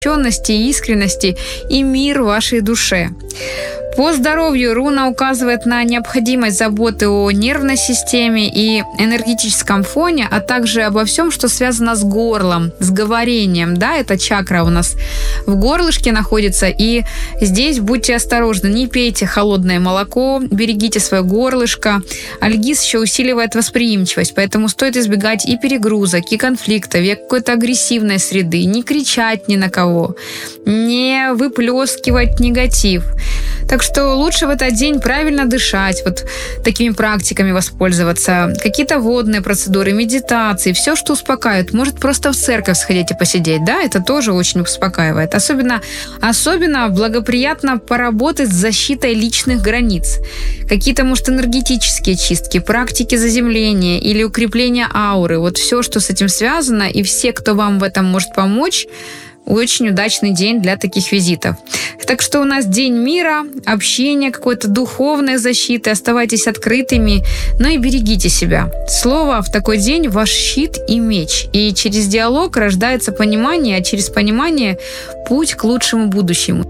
и искренности и мир вашей душе. По здоровью руна указывает на необходимость заботы о нервной системе и энергетическом фоне, а также обо всем, что связано с горлом, с говорением. Да, эта чакра у нас в горлышке находится, и здесь будьте осторожны, не пейте холодное молоко, берегите свое горлышко. Альгиз еще усиливает восприимчивость, поэтому стоит избегать и перегрузок, и конфликтов, и какой-то агрессивной среды, не кричать ни на кого, не выплескивать негатив. Так что лучше в этот день правильно дышать, вот такими практиками воспользоваться, какие-то водные процедуры, медитации, все, что успокаивает. Может, просто в церковь сходить и посидеть, да, это тоже очень успокаивает. Особенно благоприятно поработать с защитой личных границ. Какие-то, может, энергетические чистки, практики заземления или укрепления ауры. Вот все, что с этим связано, и все, кто вам в этом может помочь, очень удачный день для таких визитов. Так что у нас день мира, общения, какой-то духовной защиты. Оставайтесь открытыми, но и берегите себя. Слово в такой день – ваш щит и меч. И через диалог рождается понимание, а через понимание – путь к лучшему будущему.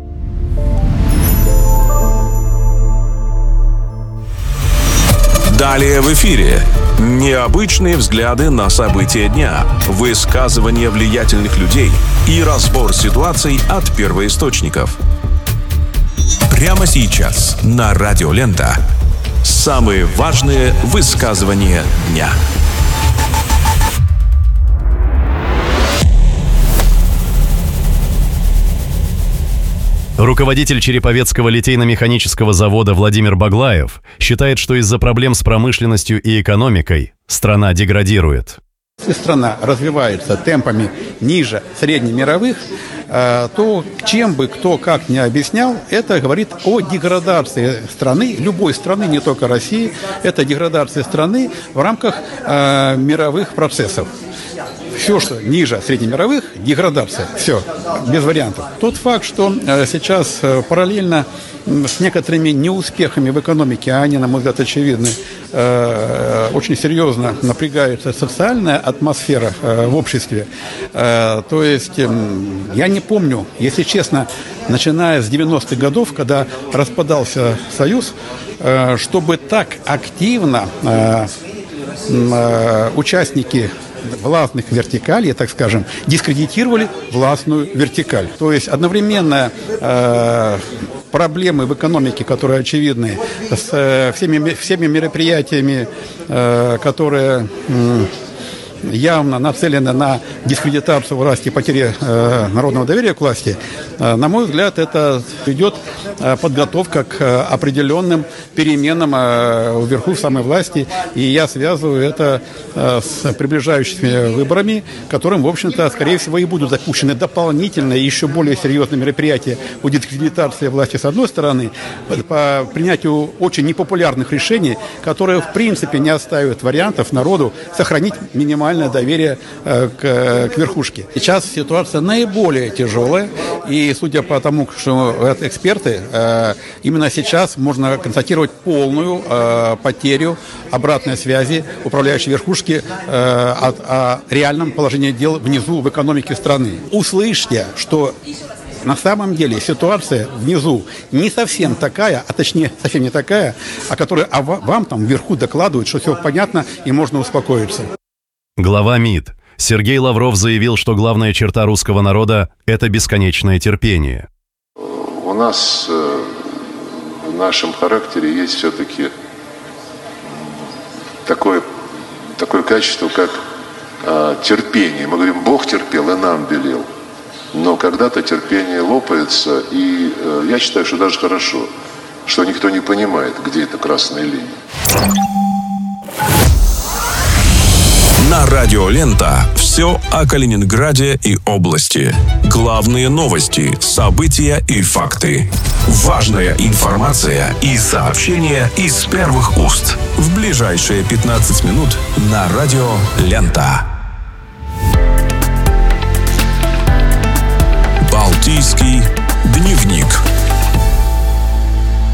Далее в эфире. Необычные взгляды на события дня, высказывания влиятельных людей и разбор ситуаций от первоисточников. Прямо сейчас на Радио Лента. Самые важные высказывания дня. Руководитель Череповецкого литейно-механического завода Владимир Баглаев считает, что из-за проблем с промышленностью и экономикой страна деградирует. Если страна развивается темпами ниже среднемировых, то чем бы кто как ни объяснял, это говорит о деградации страны, любой страны, не только России, это деградация страны в рамках мировых процессов. Все, что ниже среднемировых, деградация. Все, без вариантов. Тот факт, что сейчас параллельно с некоторыми неуспехами в экономике, а они, на мой взгляд, очевидны, очень серьезно напрягается социальная атмосфера в обществе. То есть я не помню, если честно, начиная с 90-х годов, когда распадался Союз, чтобы так активно участники властных вертикалей, так скажем, дискредитировали властную вертикаль. То есть одновременно проблемы в экономике, которые очевидны, с всеми мероприятиями, которые явно нацелены на дискредитацию власти и потери народного доверия к власти, на мой взгляд, это идет подготовка к определенным переменам вверху в самой власти, и я связываю это с приближающимися выборами, которым, в общем-то, скорее всего, и будут запущены дополнительные, еще более серьезные мероприятия по дискредитации власти с одной стороны, по принятию очень непопулярных решений, которые, в принципе, не оставят вариантов народу сохранить минимальное доверие к верхушке. Сейчас ситуация наиболее тяжелая, и судя по тому, что эксперты, именно сейчас можно констатировать полную потерю обратной связи управляющей верхушки о реальном положении дел внизу в экономике страны. Услышьте, что на самом деле ситуация внизу не совсем такая, а точнее совсем не такая, о которой вам там вверху докладывают, что все понятно и можно успокоиться. Глава МИД Сергей Лавров заявил, что главная черта русского народа – это бесконечное терпение. У нас в нашем характере есть все-таки такое качество, как терпение. Мы говорим, Бог терпел и нам велел. Но когда-то терпение лопается, и я считаю, что даже хорошо, что никто не понимает, где эта красная линия. На Радио Лента все о Калининграде и области. Главные новости, события и факты. Важная информация и сообщения из первых уст. В ближайшие 15 минут на Радио Лента. Балтийский дневник.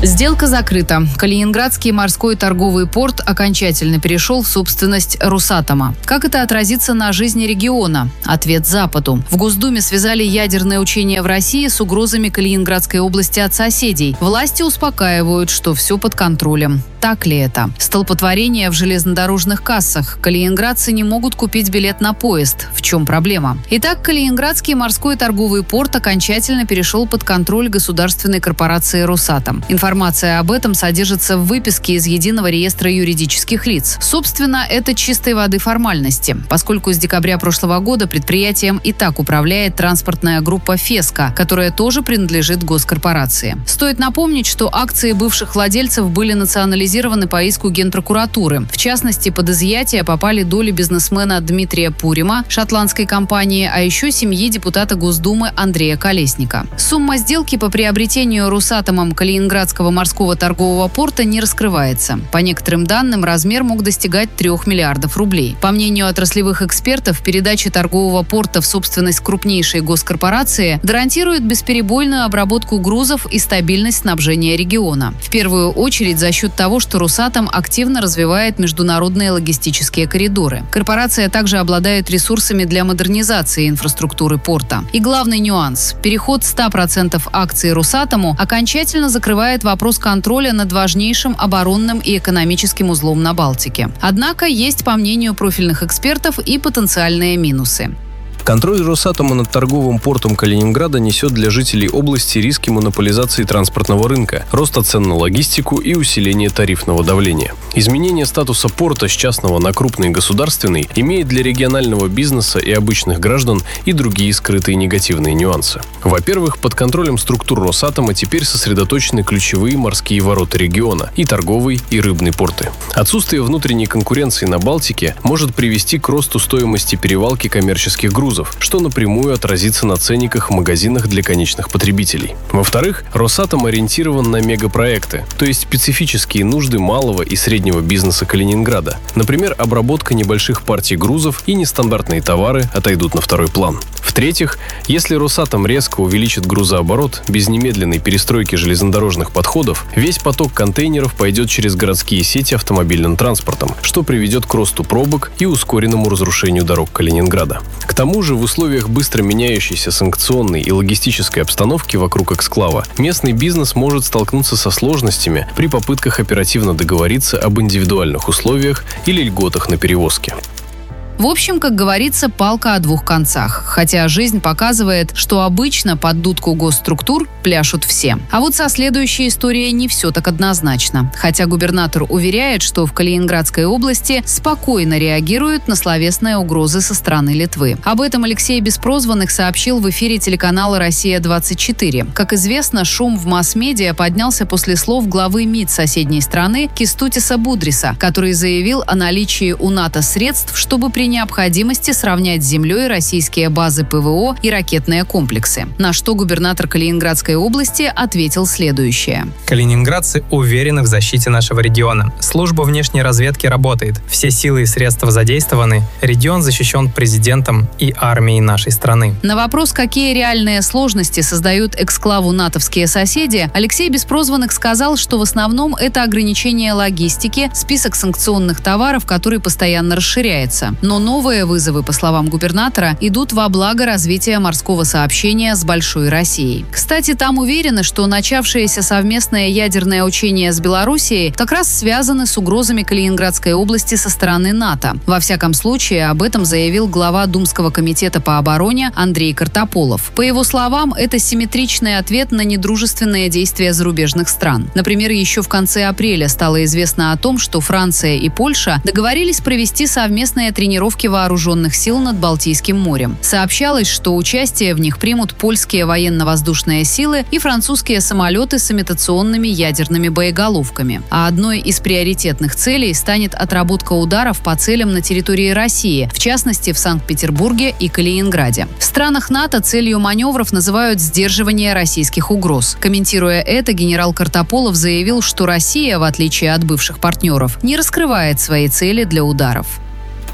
Сделка закрыта. Калининградский морской торговый порт окончательно перешел в собственность Росатома. Как это отразится на жизни региона? Ответ Западу. В Госдуме связали ядерное учение в России с угрозами Калининградской области от соседей. Власти успокаивают, что все под контролем. Так ли это? Столпотворение в железнодорожных кассах. Калининградцы не могут купить билет на поезд. В чем проблема? Итак, Калининградский морской торговый порт окончательно перешел под контроль государственной корпорации «Росатом». Информация об этом содержится в выписке из Единого реестра юридических лиц. Собственно, это чистой воды формальности, поскольку с декабря прошлого года предприятием и так управляет транспортная группа «Феска», которая тоже принадлежит госкорпорации. Стоит напомнить, что акции бывших владельцев были национализированы по иску Генпрокуратуры. В частности, под изъятие попали доли бизнесмена Дмитрия Пурима, шотландской компании, а еще семьи депутата Госдумы Андрея Колесника. Сумма сделки по приобретению «Росатомом» Калининградского морского торгового порта не раскрывается. По некоторым данным, размер мог достигать 3 миллиардов рублей. По мнению отраслевых экспертов, передача торгового порта в собственность крупнейшей госкорпорации гарантирует бесперебойную обработку грузов и стабильность снабжения региона. В первую очередь за счет того, что «Росатом» активно развивает международные логистические коридоры. Корпорация также обладает ресурсами для модернизации инфраструктуры порта. И главный нюанс – переход 100% акций «Росатому» окончательно закрывает вопрос контроля над важнейшим оборонным и экономическим узлом на Балтике. Однако есть, по мнению профильных экспертов, и потенциальные минусы. Контроль Росатома над торговым портом Калининграда несет для жителей области риски монополизации транспортного рынка, роста цен на логистику и усиления тарифного давления. Изменение статуса порта с частного на крупный государственный имеет для регионального бизнеса и обычных граждан и другие скрытые негативные нюансы. Во-первых, под контролем структур Росатома теперь сосредоточены ключевые морские ворота региона и торговый, и рыбный порты. Отсутствие внутренней конкуренции на Балтике может привести к росту стоимости перевалки коммерческих грузов, что напрямую отразится на ценниках в магазинах для конечных потребителей. Во-вторых, Росатом ориентирован на мегапроекты, то есть специфические нужды малого и среднего бизнеса Калининграда. Например, обработка небольших партий грузов и нестандартные товары отойдут на второй план. В-третьих, если Росатом резко увеличит грузооборот без немедленной перестройки железнодорожных подходов, весь поток контейнеров пойдет через городские сети автомобильным транспортом, что приведет к росту пробок и ускоренному разрушению дорог Калининграда. К тому же, в условиях быстро меняющейся санкционной и логистической обстановки вокруг эксклава, местный бизнес может столкнуться со сложностями при попытках оперативно договориться об индивидуальных условиях или льготах на перевозки. В общем, как говорится, палка о двух концах. Хотя жизнь показывает, что обычно под дудку госструктур пляшут все. А вот со следующей историей не все так однозначно. Хотя губернатор уверяет, что в Калининградской области спокойно реагируют на словесные угрозы со стороны Литвы. Об этом Алексей Беспрозванных сообщил в эфире телеканала «Россия-24». Как известно, шум в масс-медиа поднялся после слов главы МИД соседней страны Кестутиса Будриса, который заявил о наличии у НАТО средств, чтобы при необходимости сравнять с землей российские базы ПВО и ракетные комплексы. На что губернатор Калининградской области ответил следующее. Калининградцы уверены в защите нашего региона. Служба внешней разведки работает. Все силы и средства задействованы. Регион защищен президентом и армией нашей страны. На вопрос, какие реальные сложности создают эксклаву натовские соседи, Алексей Беспрозванных сказал, что в основном это ограничение логистики, список санкционных товаров, который постоянно расширяется. Но новые вызовы, по словам губернатора, идут во благо развития морского сообщения с Большой Россией. Кстати, там уверены, что начавшееся совместное ядерное учение с Белоруссией как раз связаны с угрозами Калининградской области со стороны НАТО. Во всяком случае, об этом заявил глава Думского комитета по обороне Андрей Картополов. По его словам, это симметричный ответ на недружественные действия зарубежных стран. Например, еще в конце апреля стало известно о том, что Франция и Польша договорились провести совместные тренировки вооруженных сил над Балтийским морем. Сообщалось, что участие в них примут польские военно-воздушные силы и французские самолеты с имитационными ядерными боеголовками. А одной из приоритетных целей станет отработка ударов по целям на территории России, в частности в Санкт-Петербурге и Калининграде. В странах НАТО целью маневров называют сдерживание российских угроз. Комментируя это, генерал Картополов заявил, что Россия, в отличие от бывших партнеров, не раскрывает свои цели для ударов.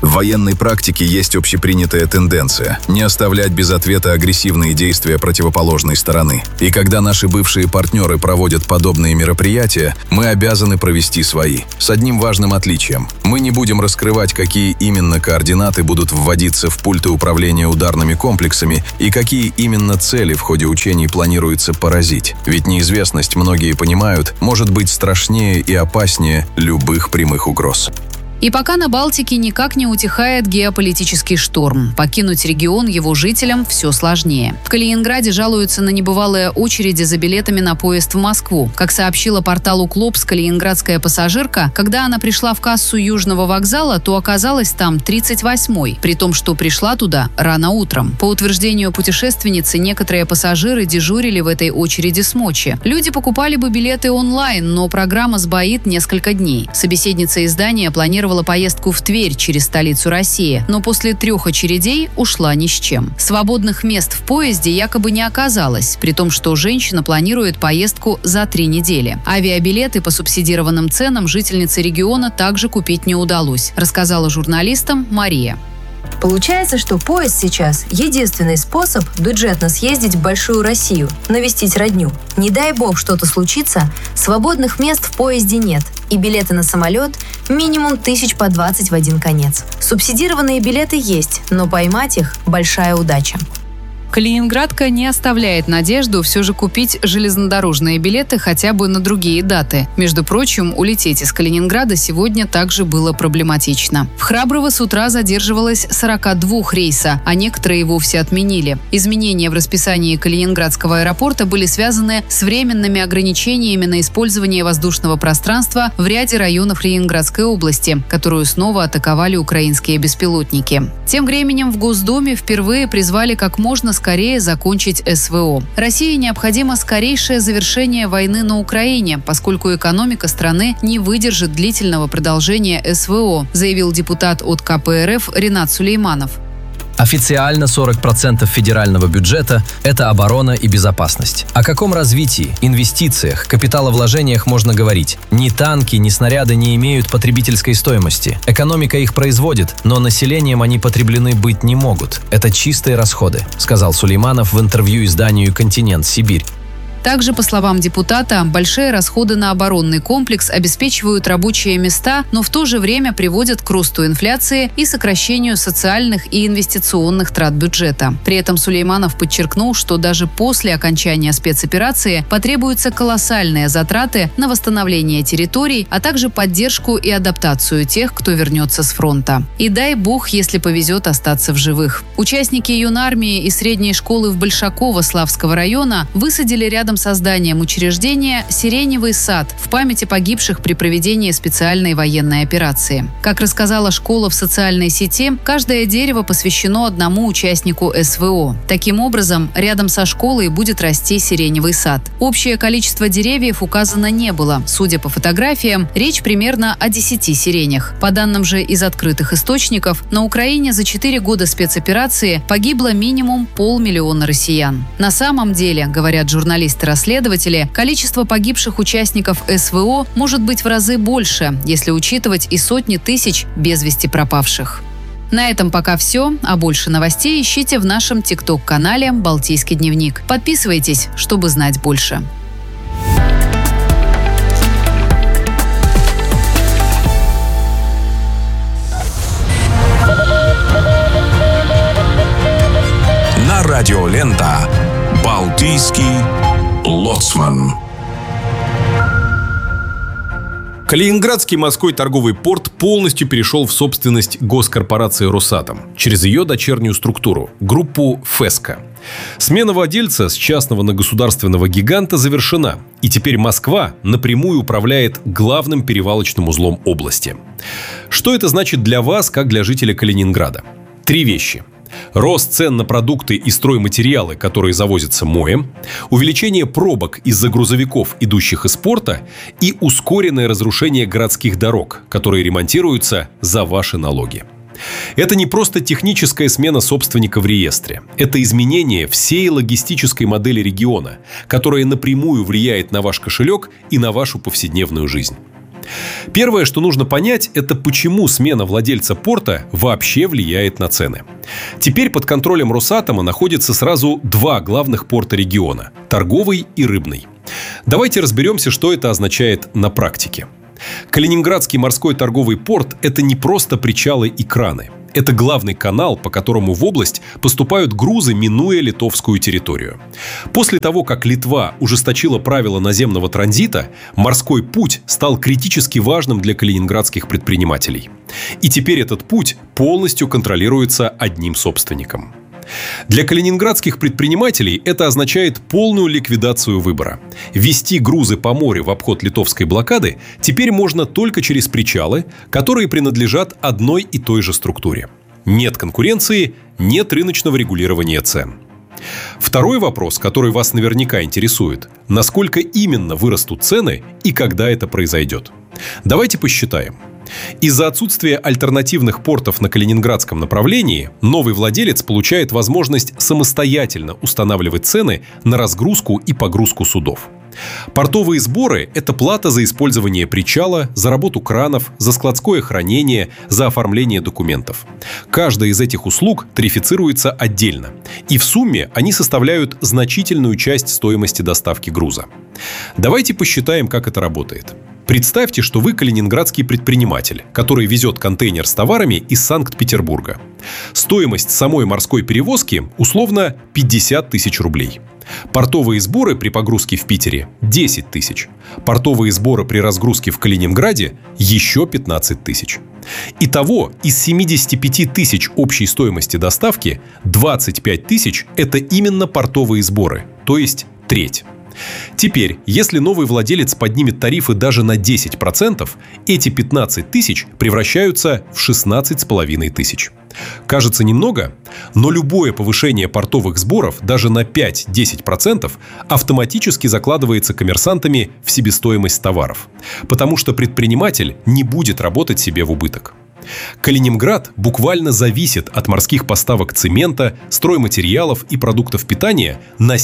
В военной практике есть общепринятая тенденция – не оставлять без ответа агрессивные действия противоположной стороны. И когда наши бывшие партнеры проводят подобные мероприятия, мы обязаны провести свои. С одним важным отличием. Мы не будем раскрывать, какие именно координаты будут вводиться в пульты управления ударными комплексами и какие именно цели в ходе учений планируется поразить. Ведь неизвестность, многие понимают, может быть страшнее и опаснее любых прямых угроз. И пока на Балтике никак не утихает геополитический шторм, покинуть регион его жителям все сложнее. В Калининграде жалуются на небывалые очереди за билетами на поезд в Москву. Как сообщила порталу Клопс калининградская пассажирка, когда она пришла в кассу Южного вокзала, то оказалась там 38-й, при том, что пришла туда рано утром. По утверждению путешественницы, некоторые пассажиры дежурили в этой очереди с ночи. Люди покупали бы билеты онлайн, но программа сбоит несколько дней. Собеседница издания планировала поездку в Тверь через столицу России, но после 3 очередей ушла ни с чем. Свободных мест в поезде якобы не оказалось, при том, что женщина планирует поездку за 3 недели. Авиабилеты по субсидированным ценам жительнице региона также купить не удалось, рассказала журналистам Мария. Получается, что поезд сейчас – единственный способ бюджетно съездить в большую Россию, навестить родню. Не дай бог что-то случится, свободных мест в поезде нет, и билеты на самолет – минимум 1000 по 20 в один конец. Субсидированные билеты есть, но поймать их – большая удача. Калининградка не оставляет надежду все же купить железнодорожные билеты хотя бы на другие даты. Между прочим, улететь из Калининграда сегодня также было проблематично. В Храброво с утра задерживалось 42 рейса, а некоторые и вовсе отменили. Изменения в расписании Калининградского аэропорта были связаны с временными ограничениями на использование воздушного пространства в ряде районов Ленинградской области, которую снова атаковали украинские беспилотники. Тем временем в Госдуме впервые призвали как можно скорее закончить СВО. России необходимо скорейшее завершение войны на Украине, поскольку экономика страны не выдержит длительного продолжения СВО, заявил депутат от КПРФ Ренат Сулейманов. Официально 40% федерального бюджета – это оборона и безопасность. О каком развитии, инвестициях, капиталовложениях можно говорить? Ни танки, ни снаряды не имеют потребительской стоимости. Экономика их производит, но населением они потреблены быть не могут. Это чистые расходы, сказал Сулейманов в интервью изданию «Континент. Сибирь». Также, по словам депутата, большие расходы на оборонный комплекс обеспечивают рабочие места, но в то же время приводят к росту инфляции и сокращению социальных и инвестиционных трат бюджета. При этом Сулейманов подчеркнул, что даже после окончания спецоперации потребуются колоссальные затраты на восстановление территорий, а также поддержку и адаптацию тех, кто вернется с фронта. И дай бог, если повезет остаться в живых. Участники юнармии и средней школы в Большаково Славского района высадили рядом с зданием учреждения «Сиреневый сад» в памяти погибших при проведении специальной военной операции. Как рассказала школа в социальной сети, каждое дерево посвящено одному участнику СВО. Таким образом, рядом со школой будет расти сиреневый сад. Общее количество деревьев указано не было. Судя по фотографиям, речь примерно о 10 сиренях. По данным же из открытых источников, на Украине за 4 года спецоперации погибло минимум 500 000 россиян. На самом деле, говорят журналисты-расследователи, количество погибших участников СВО может быть в разы больше, если учитывать и сотни тысяч без вести пропавших. На этом пока все, а больше новостей ищите в нашем ТикТок-канале «Балтийский дневник». Подписывайтесь, чтобы знать больше. На радио «Лента» Балтийский лоцман. Калининградский морской торговый порт полностью перешел в собственность госкорпорации «Росатом» через ее дочернюю структуру – группу «ФЭСКО». Смена владельца с частного на государственного гиганта завершена, и теперь Москва напрямую управляет главным перевалочным узлом области. Что это значит для вас, как для жителя Калининграда? 3 вещи. Рост цен на продукты и стройматериалы, которые завозятся МОЭ, увеличение пробок из-за грузовиков, идущих из порта, и ускоренное разрушение городских дорог, которые ремонтируются за ваши налоги. Это не просто техническая смена собственника в реестре. Это изменение всей логистической модели региона, которая напрямую влияет на ваш кошелек и на вашу повседневную жизнь. Первое, что нужно понять, это почему смена владельца порта вообще влияет на цены. Теперь под контролем Росатома находятся сразу два главных порта региона – торговый и рыбный. Давайте разберемся, что это означает на практике. Калининградский морской торговый порт – это не просто причалы и краны. Это главный канал, по которому в область поступают грузы, минуя литовскую территорию. После того, как Литва ужесточила правила наземного транзита, морской путь стал критически важным для калининградских предпринимателей. И теперь этот путь полностью контролируется одним собственником. Для калининградских предпринимателей это означает полную ликвидацию выбора. Везти грузы по морю в обход литовской блокады теперь можно только через причалы, которые принадлежат одной и той же структуре. Нет конкуренции, нет рыночного регулирования цен. Второй вопрос, который вас наверняка интересует: насколько именно вырастут цены и когда это произойдет? Давайте посчитаем. Из-за отсутствия альтернативных портов на калининградском направлении новый владелец получает возможность самостоятельно устанавливать цены на разгрузку и погрузку судов. Портовые сборы – это плата за использование причала, за работу кранов, за складское хранение, за оформление документов. Каждая из этих услуг тарифицируется отдельно, и в сумме они составляют значительную часть стоимости доставки груза. Давайте посчитаем, как это работает. Представьте, что вы калининградский предприниматель, который везет контейнер с товарами из Санкт-Петербурга. Стоимость самой морской перевозки условно 50 тысяч рублей. Портовые сборы при погрузке в Питере – 10 тысяч. Портовые сборы при разгрузке в Калининграде – еще 15 тысяч. Итого, из 75 тысяч общей стоимости доставки 25 тысяч – это именно портовые сборы, то есть треть. Теперь, если новый владелец поднимет тарифы даже на 10%, эти 15 тысяч превращаются в 16,5 тысяч. Кажется немного, но любое повышение портовых сборов даже на 5-10% автоматически закладывается коммерсантами в себестоимость товаров, потому что предприниматель не будет работать себе в убыток. Калининград буквально зависит от морских поставок цемента, стройматериалов и продуктов питания на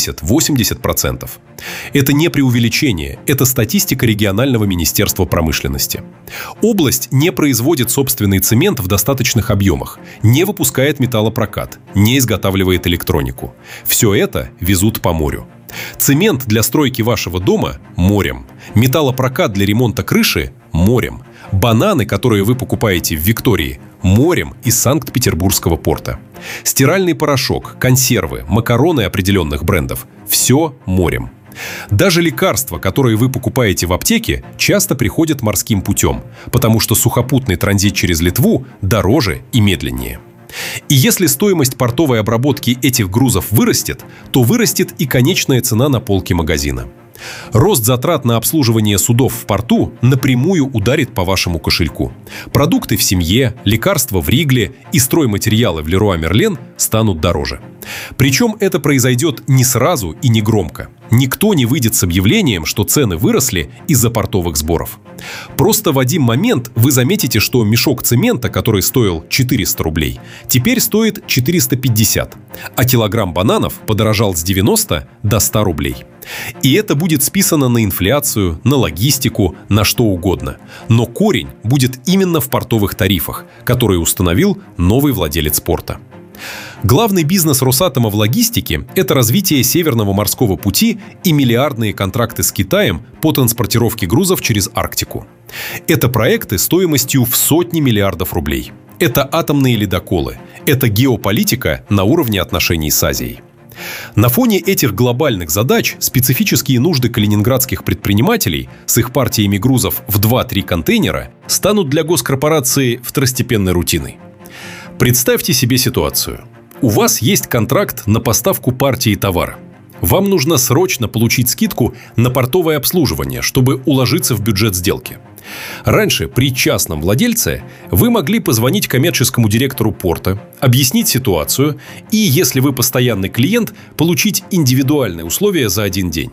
70-80%. Это не преувеличение, это статистика регионального министерства промышленности. Область не производит собственный цемент в достаточных объемах, не выпускает металлопрокат, не изготавливает электронику. Все это везут по морю. Цемент для стройки вашего дома – морем. Металлопрокат для ремонта крыши – морем. Бананы, которые вы покупаете в Виктории – морем из Санкт-Петербургского порта. Стиральный порошок, консервы, макароны определенных брендов – все морем. Даже лекарства, которые вы покупаете в аптеке, часто приходят морским путем, потому что сухопутный транзит через Литву дороже и медленнее. И если стоимость портовой обработки этих грузов вырастет, то вырастет и конечная цена на полке магазина. Рост затрат на обслуживание судов в порту напрямую ударит по вашему кошельку. Продукты в семье, лекарства в Ригле и стройматериалы в Леруа Мерлен станут дороже. Причем это произойдет не сразу и не громко. Никто не выйдет с объявлением, что цены выросли из-за портовых сборов. Просто в один момент вы заметите, что мешок цемента, который стоил 400 рублей, теперь стоит 450, а килограмм бананов подорожал с 90 до 100 рублей. И это будет списано на инфляцию, на логистику, на что угодно. Но корень будет именно в портовых тарифах, которые установил новый владелец порта. Главный бизнес Росатома в логистике – это развитие Северного морского пути и миллиардные контракты с Китаем по транспортировке грузов через Арктику. Это проекты стоимостью в сотни миллиардов рублей. Это атомные ледоколы. Это геополитика на уровне отношений с Азией. На фоне этих глобальных задач специфические нужды калининградских предпринимателей с их партиями грузов в 2-3 контейнера станут для госкорпорации второстепенной рутиной. Представьте себе ситуацию. У вас есть контракт на поставку партии товара. Вам нужно срочно получить скидку на портовое обслуживание, чтобы уложиться в бюджет сделки. Раньше при частном владельце вы могли позвонить коммерческому директору порта, объяснить ситуацию и, если вы постоянный клиент, получить индивидуальные условия за один день.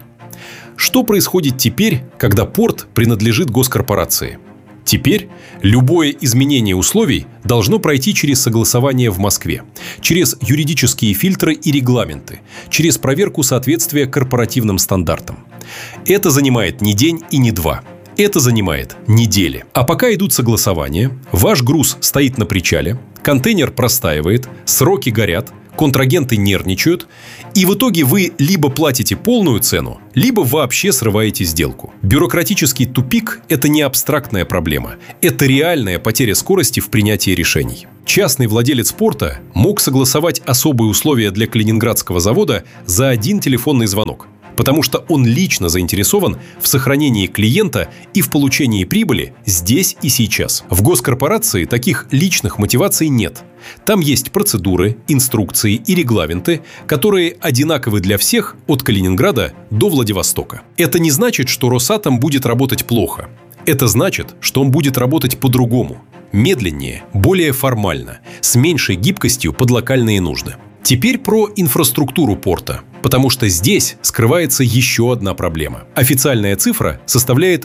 Что происходит теперь, когда порт принадлежит госкорпорации? Теперь любое изменение условий должно пройти через согласование в Москве, через юридические фильтры и регламенты, через проверку соответствия корпоративным стандартам. Это занимает не день и не два. Это занимает недели. А пока идут согласования, ваш груз стоит на причале, контейнер простаивает, сроки горят, контрагенты нервничают, и в итоге вы либо платите полную цену, либо вообще срываете сделку. Бюрократический тупик – это не абстрактная проблема, это реальная потеря скорости в принятии решений. Частный владелец порта мог согласовать особые условия для Калининградского завода за один телефонный звонок, потому что он лично заинтересован в сохранении клиента и в получении прибыли здесь и сейчас. В госкорпорации таких личных мотиваций нет. Там есть процедуры, инструкции и регламенты, которые одинаковы для всех от Калининграда до Владивостока. Это не значит, что Росатом будет работать плохо. Это значит, что он будет работать по-другому. Медленнее, более формально, с меньшей гибкостью под локальные нужды. Теперь про инфраструктуру порта, потому что здесь скрывается еще одна проблема. Официальная цифра составляет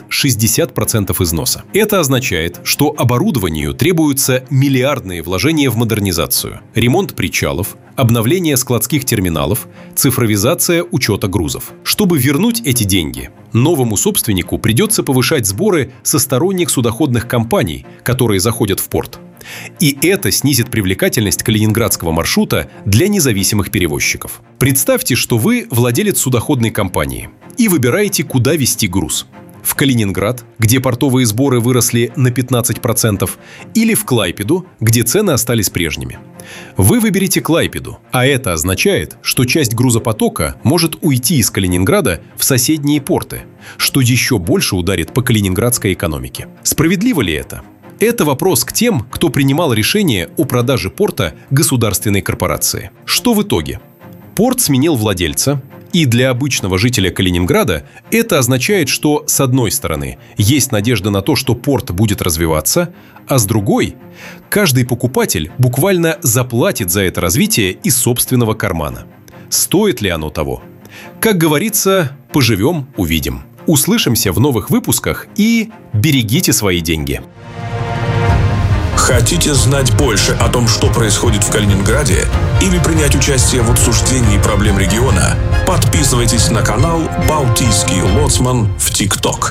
60% износа. Это означает, что оборудованию требуются миллиардные вложения в модернизацию, ремонт причалов, обновление складских терминалов, цифровизация учета грузов. Чтобы вернуть эти деньги, новому собственнику придется повышать сборы со сторонних судоходных компаний, которые заходят в порт. И это снизит привлекательность калининградского маршрута для независимых перевозчиков. Представьте, что вы владелец судоходной компании и выбираете, куда везти груз. В Калининград, где портовые сборы выросли на 15%, или в Клайпеду, где цены остались прежними. Вы выберете Клайпеду, а это означает, что часть грузопотока может уйти из Калининграда в соседние порты, что еще больше ударит по калининградской экономике. Справедливо ли это? Это вопрос к тем, кто принимал решение о продаже порта государственной корпорации. Что в итоге? Порт сменил владельца, и для обычного жителя Калининграда это означает, что с одной стороны есть надежда на то, что порт будет развиваться, а с другой каждый покупатель буквально заплатит за это развитие из собственного кармана. Стоит ли оно того? Как говорится, поживем – увидим. Услышимся в новых выпусках и берегите свои деньги. Хотите знать больше о том, что происходит в Калининграде, или принять участие в обсуждении проблем региона? Подписывайтесь на канал «Балтийский лоцман» в ТикТок.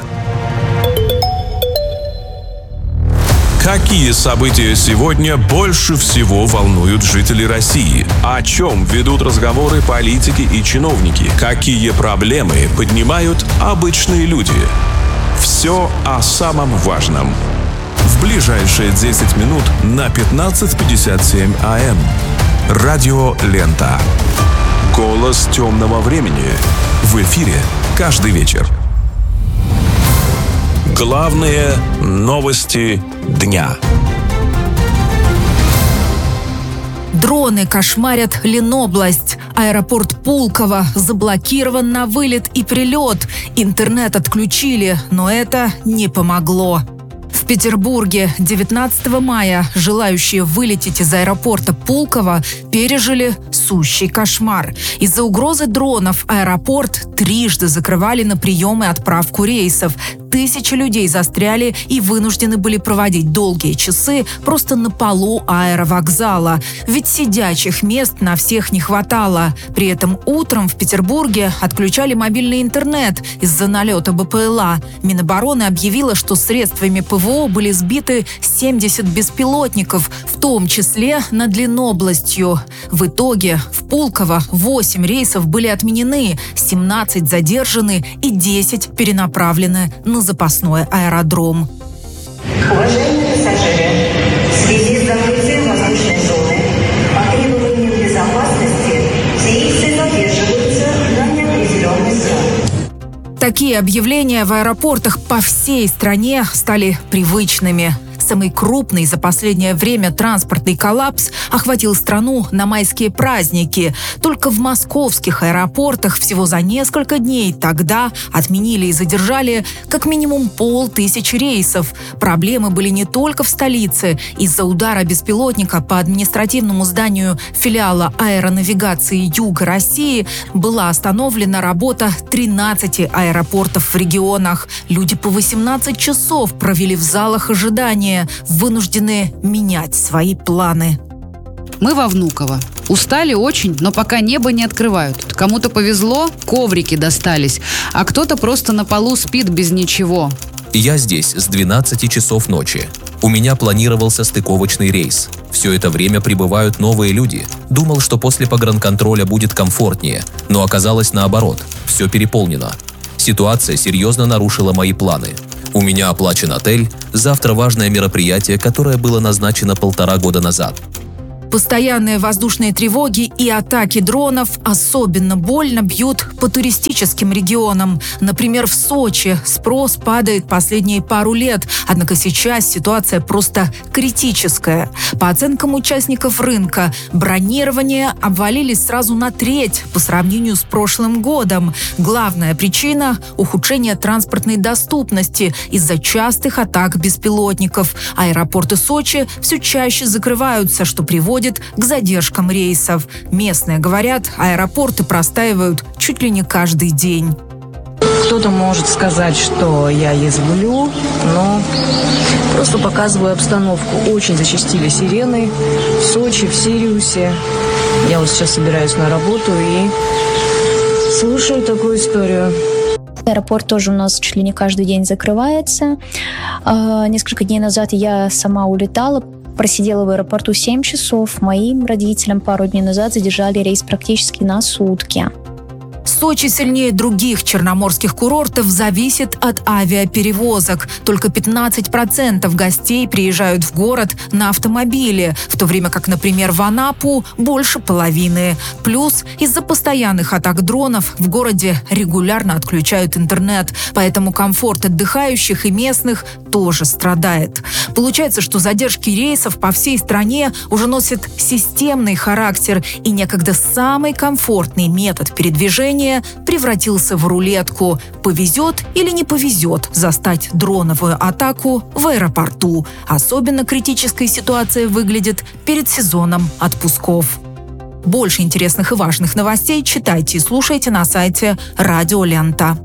Какие события сегодня больше всего волнуют жителей России? О чем ведут разговоры политики и чиновники? Какие проблемы поднимают обычные люди? Все о самом важном. В ближайшие 10 минут на 15:57 АМ. Радио Лента. Голос темного времени. В эфире каждый вечер. Главные новости дня. Дроны кошмарят Ленобласть. Аэропорт Пулково заблокирован на вылет и прилет. Интернет отключили, но это не помогло. В Петербурге 19 мая желающие вылететь из аэропорта Пулково пережили сущий кошмар. Из-за угрозы дронов аэропорт трижды закрывали на прием и отправку рейсов. Тысячи людей застряли и вынуждены были проводить долгие часы просто на полу аэровокзала. Ведь сидячих мест на всех не хватало. При этом утром в Петербурге отключали мобильный интернет из-за налета БПЛА. Минобороны объявила, что средствами ПВО были сбиты 70 беспилотников, в том числе над Ленобластью. В итоге в Пулково 8 рейсов были отменены, 17 задержаны и 10 перенаправлены на запасной аэродром. Уважаемые пассажиры, в связи с закрытием воздушной зоны по требованиям безопасности все рейсы задерживаются на неопределенный срок. Такие объявления в аэропортах по всей стране стали привычными. Самый крупный за последнее время транспортный коллапс охватил страну на майские праздники. Только в московских аэропортах всего за несколько дней тогда отменили и задержали как минимум 500 рейсов. Проблемы были не только в столице. Из-за удара беспилотника по административному зданию филиала аэронавигации Юга России была остановлена работа 13 аэропортов в регионах. Люди по 18 часов провели в залах ожидания, вынуждены менять свои планы. Мы во Внуково. Устали очень, но пока небо не открывают. Кому-то повезло, коврики достались, а кто-то просто на полу спит без ничего. Я здесь с 12 часов ночи. У меня планировался стыковочный рейс. Все это время прибывают новые люди. Думал, что после погранконтроля будет комфортнее, но оказалось наоборот. Все переполнено. Ситуация серьезно нарушила мои планы. У меня оплачен отель, завтра важное мероприятие, которое было назначено 1,5 года назад. Постоянные воздушные тревоги и атаки дронов особенно больно бьют по туристическим регионам. Например, в Сочи спрос падает последние пару лет, однако сейчас ситуация просто критическая. По оценкам участников рынка, бронирования обвалились сразу на треть по сравнению с прошлым годом. Главная причина – ухудшение транспортной доступности из-за частых атак беспилотников. Аэропорты Сочи все чаще закрываются, что приводит к задержкам рейсов. Местные говорят, аэропорты простаивают чуть ли не каждый день. Кто-то может сказать, что я язвлю, но просто показываю обстановку. Очень зачастили сирены в Сочи, в Сириусе. Я вот сейчас собираюсь на работу и слушаю такую историю. Аэропорт тоже у нас чуть ли не каждый день закрывается. Несколько дней назад я сама улетала. Просидела в аэропорту 7 часов. Моим родителям пару дней назад задержали рейс практически на сутки. Сочи сильнее других черноморских курортов зависит от авиаперевозок. Только 15% гостей приезжают в город на автомобиле, в то время как, например, в Анапу больше половины. Плюс из-за постоянных атак дронов в городе регулярно отключают интернет, поэтому комфорт отдыхающих и местных тоже страдает. Получается, что задержки рейсов по всей стране уже носят системный характер, и некогда самый комфортный метод передвижения превратился в рулетку. Повезет или не повезет застать дроновую атаку в аэропорту. Особенно критической ситуация выглядит перед сезоном отпусков. Больше интересных и важных новостей читайте и слушайте на сайте Радио Лента.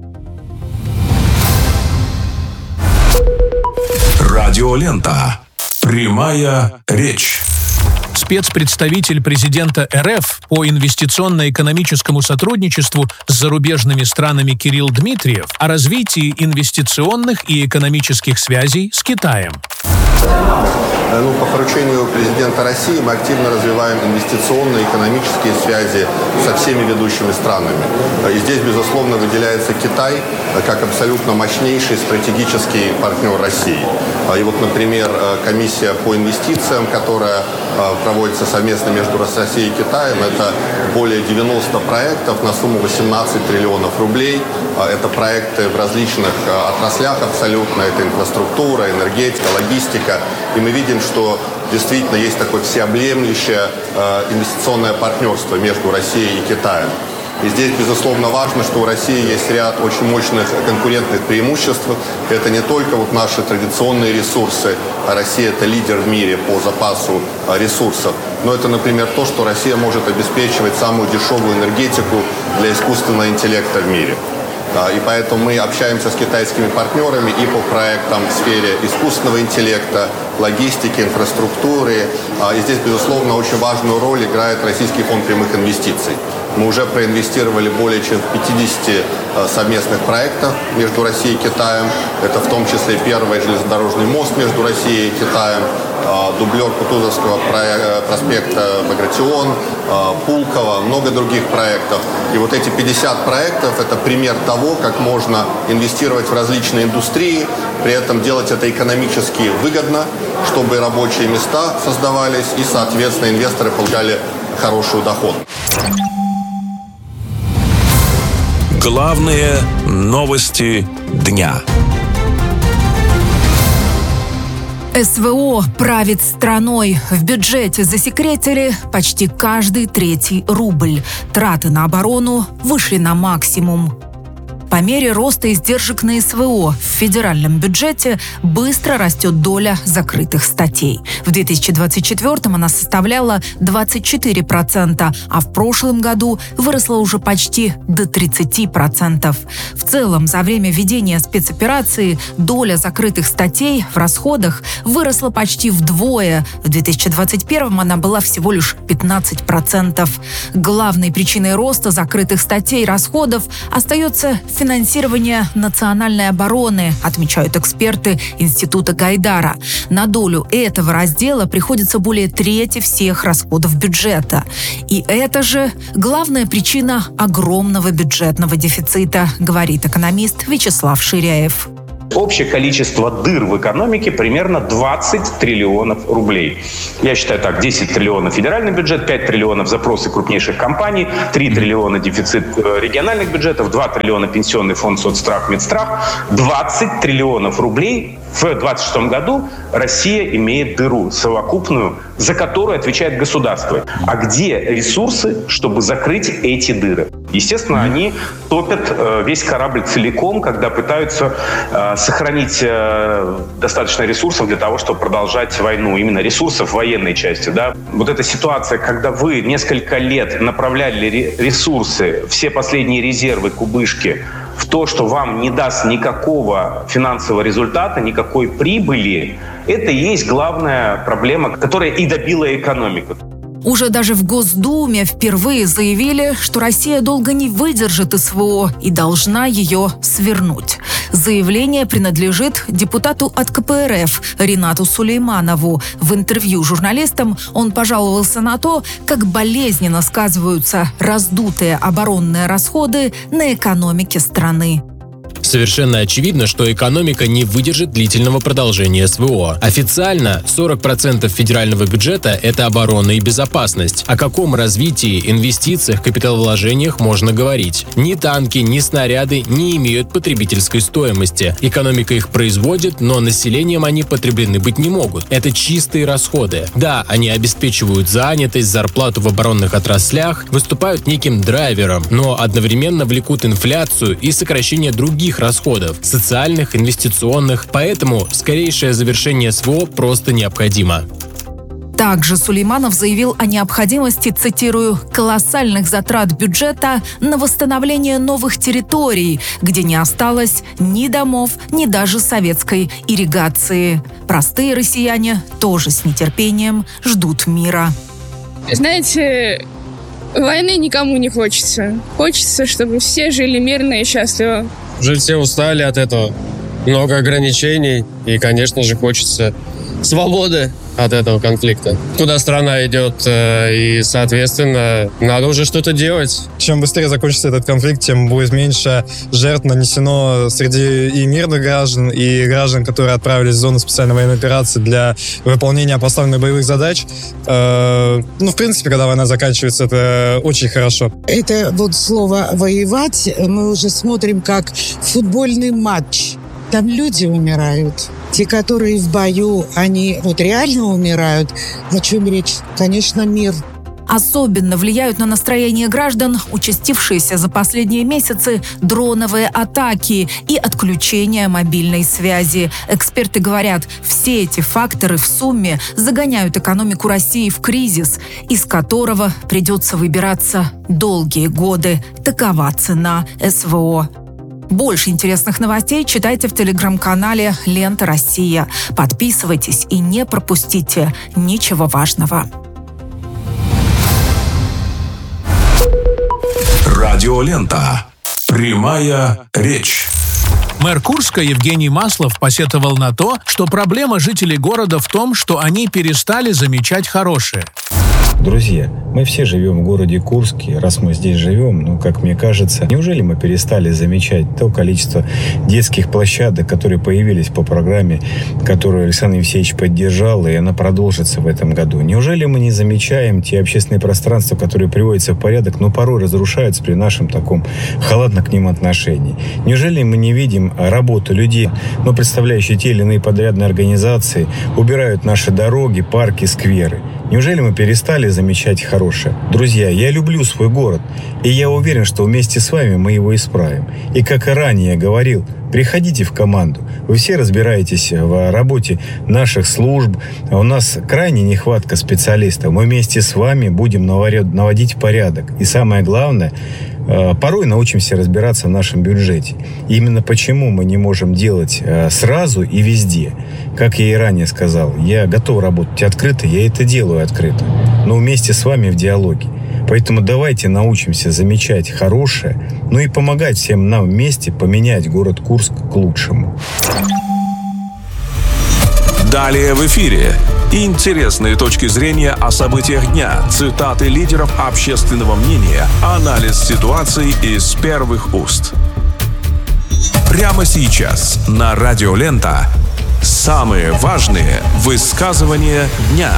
Радио Лента. Прямая речь. Спецпредставитель президента РФ по инвестиционно-экономическому сотрудничеству с зарубежными странами Кирилл Дмитриев о развитии инвестиционных и экономических связей с Китаем. По поручению президента России мы активно развиваем инвестиционные и экономические связи со всеми ведущими странами. И здесь, безусловно, выделяется Китай как абсолютно мощнейший стратегический партнер России. И вот, например, комиссия по инвестициям, которая проводится совместно между Россией и Китаем, это более 90 проектов на сумму 18 триллионов рублей. Это проекты в различных отраслях абсолютно. Это инфраструктура, энергетика, логистика. И мы видим, что действительно есть такое всеобъемлющее инвестиционное партнерство между Россией и Китаем. И здесь, безусловно, важно, что у России есть ряд очень мощных конкурентных преимуществ. Это не только наши традиционные ресурсы, а Россия – это лидер в мире по запасу ресурсов. Но это, например, то, что Россия может обеспечивать самую дешевую энергетику для искусственного интеллекта в мире. И поэтому мы общаемся с китайскими партнерами и по проектам в сфере искусственного интеллекта, логистики, инфраструктуры. И здесь, безусловно, очень важную роль играет Российский фонд прямых инвестиций. Мы уже проинвестировали более чем в 50 совместных проектов между Россией и Китаем. Это в том числе первый железнодорожный мост между Россией и Китаем, дублер Кутузовского проспекта Багратион, Пулково, много других проектов. И вот эти 50 проектов – это пример того, как можно инвестировать в различные индустрии, при этом делать это экономически выгодно, чтобы рабочие места создавались и, соответственно, инвесторы получали хороший доход. Главные новости дня. СВО правит страной. В бюджете засекретили почти каждый третий рубль. Траты на оборону вышли на максимум. По мере роста издержек на СВО в федеральном бюджете быстро растет доля закрытых статей. В 2024 она составляла 24%, а в прошлом году выросла уже почти до 30%. В целом, за время ведения спецоперации доля закрытых статей в расходах выросла почти вдвое. В 2021 она была всего лишь 15%. Главной причиной роста закрытых статей расходов остается финансирование национальной обороны, отмечают эксперты Института Гайдара. На долю этого раздела приходится более трети всех расходов бюджета. И это же главная причина огромного бюджетного дефицита, говорит экономист Вячеслав Ширяев. Общее количество дыр в экономике примерно 20 триллионов рублей. Я считаю так, 10 триллионов федеральный бюджет, 5 триллионов запросы крупнейших компаний, 3 триллиона дефицит региональных бюджетов, 2 триллиона пенсионный фонд соцстрах, медстрах. 20 триллионов рублей в 2026 году Россия имеет дыру совокупную, за которую отвечает государство. А где ресурсы, чтобы закрыть эти дыры? Естественно, они топят весь корабль целиком, когда пытаются сохранить достаточно ресурсов для того, чтобы продолжать войну. Именно ресурсов в военной части. Да? Вот эта ситуация, когда вы несколько лет направляли ресурсы, все последние резервы, кубышки, в то, что вам не даст никакого финансового результата, никакой прибыли, это и есть главная проблема, которая и добила экономику. Уже даже в Госдуме впервые заявили, что Россия долго не выдержит СВО и должна ее свернуть. Заявление принадлежит депутату от КПРФ Ринату Сулейманову. В интервью журналистам он пожаловался на то, как болезненно сказываются раздутые оборонные расходы на экономике страны. Совершенно очевидно, что экономика не выдержит длительного продолжения СВО. Официально 40% федерального бюджета – это оборона и безопасность. О каком развитии, инвестициях, капиталовложениях можно говорить? Ни танки, ни снаряды не имеют потребительской стоимости. Экономика их производит, но населением они потреблены быть не могут. Это чистые расходы. Да, они обеспечивают занятость, зарплату в оборонных отраслях, выступают неким драйвером, но одновременно влекут инфляцию и сокращение других расходов – социальных, инвестиционных. Поэтому скорейшее завершение СВО просто необходимо. Также Сулейманов заявил о необходимости, цитирую, «колоссальных затрат бюджета на восстановление новых территорий, где не осталось ни домов, ни даже советской ирригации». Простые россияне тоже с нетерпением ждут мира. Знаете, войны никому не хочется. Хочется, чтобы все жили мирно и счастливо. Уже все устали от этого. Много ограничений. И, конечно же, хочется свободы от этого конфликта. Куда страна идет, и, соответственно, надо уже что-то делать. Чем быстрее закончится этот конфликт, тем будет меньше жертв нанесено среди и мирных граждан, и граждан, которые отправились в зону специальной военной операции для выполнения поставленных боевых задач. В принципе, когда война заканчивается, это очень хорошо. Это вот слово «воевать» мы уже смотрим как футбольный матч. Там люди умирают. Те, которые в бою, они вот реально умирают. О чем речь? Конечно, мир. Особенно влияют на настроение граждан участившиеся за последние месяцы дроновые атаки и отключение мобильной связи. Эксперты говорят, все эти факторы в сумме загоняют экономику России в кризис, из которого придется выбираться долгие годы. Такова цена СВО. Больше интересных новостей читайте в телеграм-канале «Лента Россия». Подписывайтесь и не пропустите ничего важного. Радиолента. Прямая речь. Мэр Курска Евгений Маслов посетовал на то, что проблема жителей города в том, что они перестали замечать хорошее. Друзья, мы все живем в городе Курске. Раз мы здесь живем, как мне кажется, неужели мы перестали замечать то количество детских площадок, которые появились по программе, которую Александр Евсеевич поддержал, и она продолжится в этом году? Неужели мы не замечаем те общественные пространства, которые приводятся в порядок, но порой разрушаются при нашем таком халатном к ним отношении? Неужели мы не видим работу людей, представляющие те или иные подрядные организации, убирают наши дороги, парки, скверы? Неужели мы перестали замечать хорошее? Друзья, я люблю свой город, и я уверен, что вместе с вами мы его исправим. И как и ранее говорил, приходите в команду. Вы все разбираетесь в работе наших служб. У нас крайне нехватка специалистов. Мы вместе с вами будем наводить порядок. И самое главное, порой научимся разбираться в нашем бюджете. И именно почему мы не можем делать сразу и везде. Как я и ранее сказал, я готов работать открыто, я это делаю открыто. Но вместе с вами в диалоге. Поэтому давайте научимся замечать хорошее ну и помогать всем нам вместе поменять город Курск к лучшему. Далее в эфире интересные точки зрения о событиях дня, цитаты лидеров общественного мнения, анализ ситуации из первых уст. Прямо сейчас на Радио Лента самые важные высказывания дня.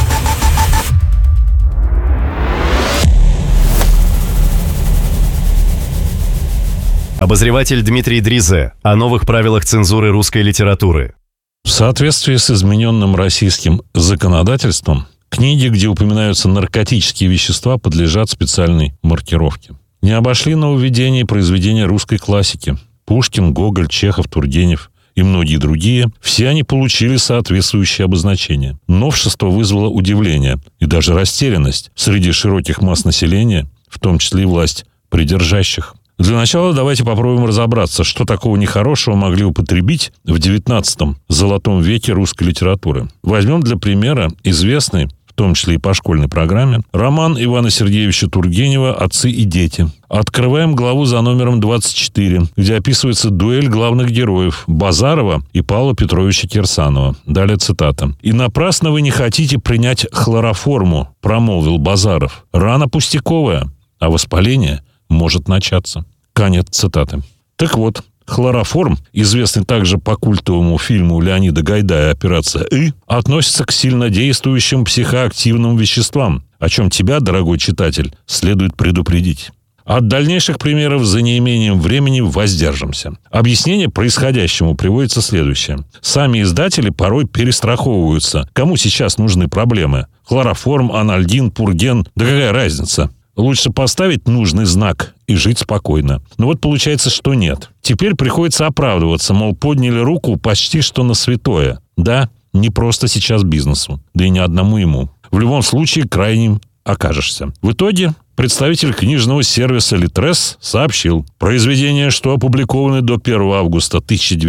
Обозреватель Дмитрий Дризе о новых правилах цензуры русской литературы. В соответствии с измененным российским законодательством, книги, где упоминаются наркотические вещества, подлежат специальной маркировке. Не обошли нововведения произведения русской классики. Пушкин, Гоголь, Чехов, Тургенев и многие другие, все они получили соответствующие обозначения. Новшество вызвало удивление и даже растерянность среди широких масс населения, в том числе и власть придержащих. Для начала давайте попробуем разобраться, что такого нехорошего могли употребить в XIX золотом веке русской литературы. Возьмем для примера известный, в том числе и по школьной программе, роман Ивана Сергеевича Тургенева «Отцы и дети». Открываем главу за номером 24, где описывается дуэль главных героев Базарова и Павла Петровича Кирсанова. Далее цитата. «И напрасно вы не хотите принять хлороформу, промолвил Базаров. Рана пустяковая, а воспаление может начаться». Конец цитаты. Так вот, хлороформ, известный также по культовому фильму Леонида Гайдая «Операция И», относится к сильнодействующим психоактивным веществам, о чем тебя, дорогой читатель, следует предупредить. От дальнейших примеров за неимением времени воздержимся. Объяснение происходящему приводится следующее. Сами издатели порой перестраховываются. Кому сейчас нужны проблемы? Хлороформ, анальгин, пурген, да какая разница? Лучше поставить нужный знак и жить спокойно. Но вот получается, что нет. Теперь приходится оправдываться, мол, подняли руку почти что на святое. Да, не просто сейчас бизнесу, да и не одному ему. В любом случае, крайним окажешься. В итоге представитель книжного сервиса «Литрес» сообщил, произведения, что опубликованы до 1 августа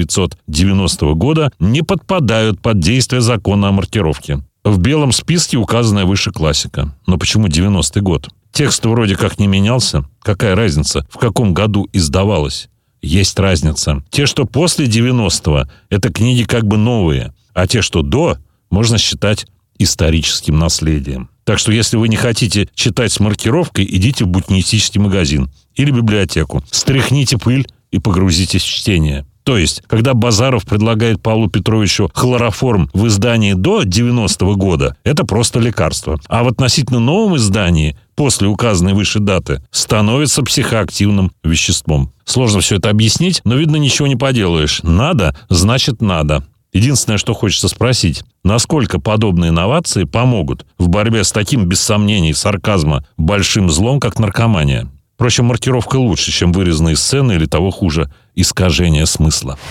1990 года, не подпадают под действие закона о маркировке. В белом списке указанная выше классика. Но почему 90-й год? Текст вроде как не менялся. Какая разница, в каком году издавалось? Есть разница. Те, что после 90-го, это книги как бы новые. А те, что до, можно считать историческим наследием. Так что, если вы не хотите читать с маркировкой, идите в букинистический магазин или библиотеку. Стряхните пыль и погрузитесь в чтение. То есть, когда Базаров предлагает Павлу Петровичу хлороформ в издании до 90-го года, это просто лекарство. А в относительно новом издании, после указанной выше даты, становится психоактивным веществом. Сложно все это объяснить, но, видно, ничего не поделаешь. Надо, значит надо. Единственное, что хочется спросить, насколько подобные инновации помогут в борьбе с таким, без сомнений, сарказма, большим злом, как наркомания? Впрочем, маркировка лучше, чем вырезанные сцены или, того хуже, искажение смысла.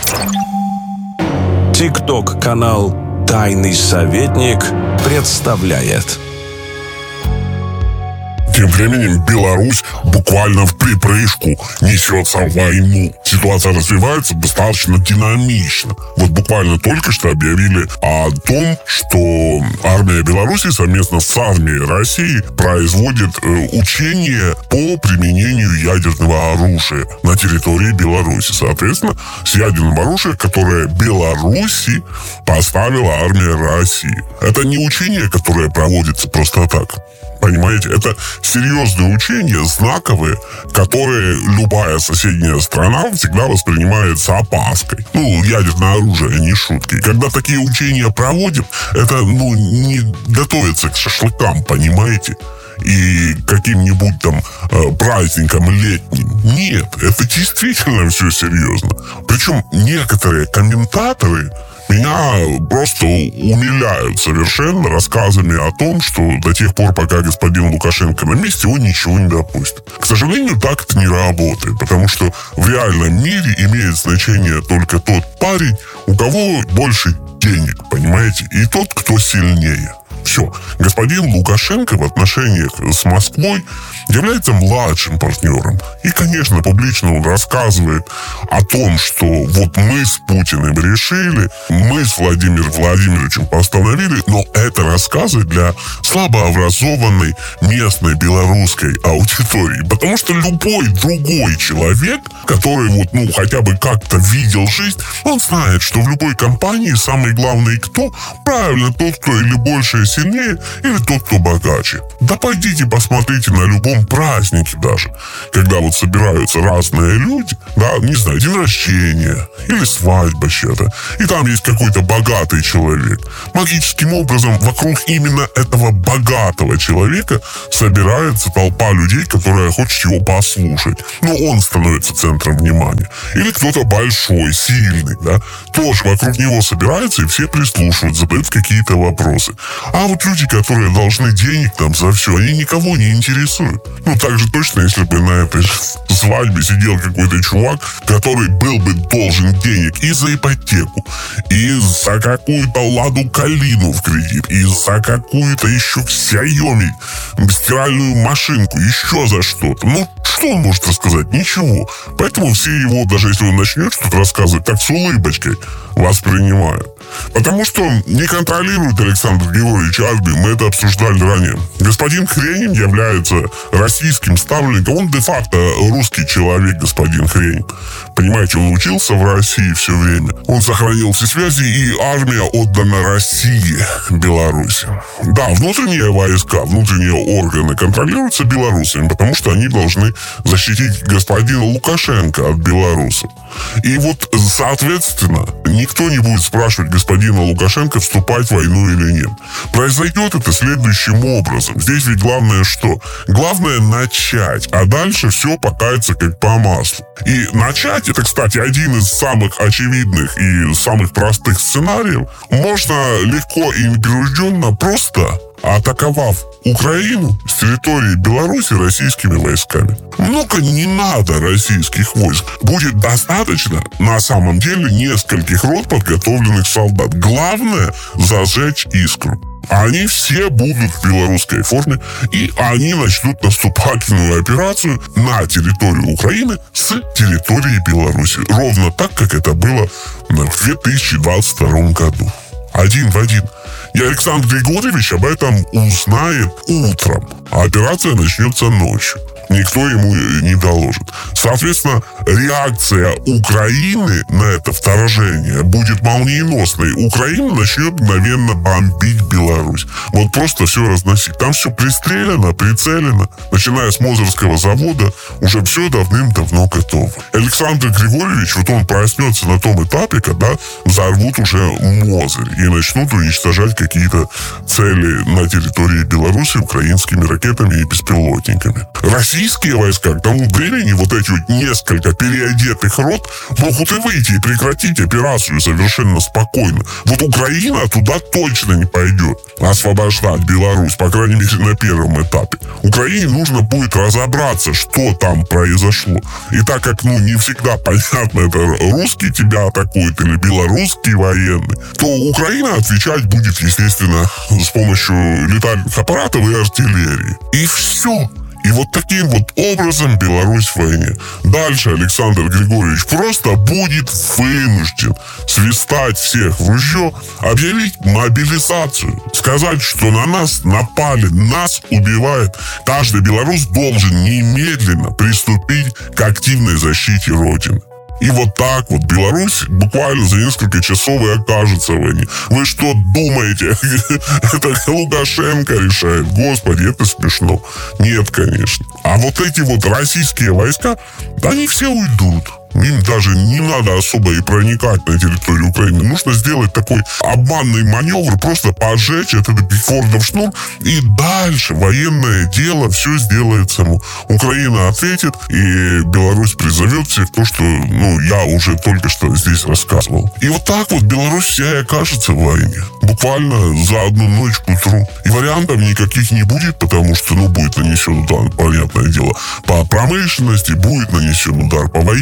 ТикТок-канал «Тайный советник» представляет. Тем временем Беларусь буквально в припрыжку несется в войну. Ситуация развивается достаточно динамично. Вот буквально только что объявили о том, что армия Беларуси совместно с армией России производит учения по применению ядерного оружия на территории Беларуси. Соответственно, с ядерным оружием, которое Беларуси поставила армия России. Это не учение, которое проводится просто так. Понимаете, это серьезные учения, знаковые, которые любая соседняя страна всегда воспринимает с опаской. Ядерное оружие, не шутки. И когда такие учения проводим, это, не готовится к шашлыкам, понимаете? И каким-нибудь там праздникам летним. Нет, это действительно все серьезно. Причем некоторые комментаторы меня просто умиляют совершенно рассказами о том, что до тех пор, пока господин Лукашенко на месте, он ничего не допустит. К сожалению, так это не работает, потому что в реальном мире имеет значение только тот парень, у кого больше денег, понимаете, и тот, кто сильнее. Все. Господин Лукашенко в отношениях с Москвой является младшим партнером. И, конечно, публично он рассказывает о том, что вот мы с Путиным решили, мы с Владимиром Владимировичем постановили, но это рассказы для слабообразованной местной белорусской аудитории. Потому что любой другой человек, который вот, хотя бы как-то видел жизнь, он знает, что в любой компании самый главный кто? Правильно, тот, кто или больше и сильнее, или тот, кто богаче. Да пойдите посмотрите на любом празднике даже, когда вот собираются разные люди, да, не знаю, день рождения или свадьба чья-то, и там есть какой-то богатый человек. Магическим образом вокруг именно этого богатого человека собирается толпа людей, которая хочет его послушать. Но он становится центром внимания. Или кто-то большой, сильный, да, тоже вокруг него собирается, и все прислушивают, задают какие-то вопросы. А вот люди, которые должны денег там за все, они никого не интересуют. Так же точно, если бы на этой свадьбе сидел какой-то чувак, который был бы должен денег и за ипотеку, и за какую-то Ладу Калину в кредит, и за какую-то еще Xiaomi стиральную машинку, еще за что-то. Что он может рассказать? Ничего. Поэтому все его, даже если он начнет что-то рассказывать, так с улыбочкой воспринимают. Потому что не контролирует Александр Григорьевич армию, мы это обсуждали ранее. Господин Хренин является российским ставленником, он де-факто русский человек, господин Хренин. Понимаете, он учился в России все время, он сохранил все связи, и армия отдана России, Беларуси. Да, внутренние войска, внутренние органы контролируются белорусами, потому что они должны защитить господина Лукашенко от белорусов. И вот, соответственно, никто не будет спрашивать господина Лукашенко, вступать в войну или нет. Произойдет это следующим образом. Здесь ведь главное что? Главное начать, а дальше все покатится как по маслу. И начать, это, кстати, один из самых очевидных и самых простых сценариев, можно легко и непринужденно, просто атаковав Украину с территории Беларуси российскими войсками. Много не надо российских войск. Будет достаточно, на самом деле, нескольких рот подготовленных солдат. Главное — зажечь искру. Они все будут в белорусской форме, и они начнут наступательную операцию на территорию Украины с территории Беларуси. Ровно так, как это было в 2022 году. Один в один. И Александр Григорьевич об этом узнает утром, а операция начнется ночью. Никто ему не доложит. Соответственно, реакция Украины на это вторжение будет молниеносной. Украина начнет мгновенно бомбить Беларусь. Вот просто все разносить. Там все пристрелено, прицелено. Начиная с Мозырского завода, уже все давным-давно готово. Александр Григорьевич, вот он проснется на том этапе, когда взорвут уже Мозырь и начнут уничтожать какие-то цели на территории Беларуси украинскими ракетами и беспилотниками. Российские войска к тому времени, вот эти вот несколько переодетых рот, могут и выйти и прекратить операцию совершенно спокойно. Вот Украина туда точно не пойдет освобождать Беларусь, по крайней мере, на первом этапе. Украине нужно будет разобраться, что там произошло. И так как, не всегда понятно, это русские тебя атакуют или белорусские военные, то Украина отвечать будет, естественно, с помощью летательных аппаратов и артиллерии. И все. И вот таким вот образом Беларусь в войне. Дальше Александр Григорьевич просто будет вынужден свистать всех в ружье, объявить мобилизацию, сказать, что на нас напали, нас убивают. Каждый белорус должен немедленно приступить к активной защите Родины. И вот так вот Беларусь буквально за несколько часов и окажется в войне. Вы что думаете? Это Лукашенко решает? Господи, это смешно. Нет, конечно. А вот эти вот российские войска, они все уйдут. Им даже не надо особо и проникать на территорию Украины. Нужно сделать такой обманный маневр, просто поджечь этот Бигфордов шнур, и дальше военное дело все сделает само. Украина ответит, и Беларусь призовет всех то, что, я уже только что здесь рассказывал. И вот так вот Беларусь вся и окажется в войне. Буквально за одну ночь к утру. И вариантов никаких не будет, потому что, будет нанесен удар, понятное дело, по промышленности, будет нанесен удар по военным